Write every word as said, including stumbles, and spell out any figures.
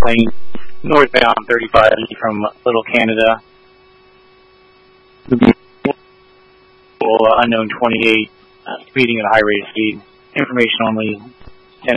plane northbound thirty-five from Little Canada. Uh, unknown twenty-eight, uh, speeding at a high rate of speed. Information only.